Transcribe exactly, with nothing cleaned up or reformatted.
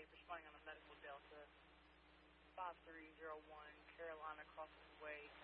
responding on the medical delta five three zero one Carolina Crossing Way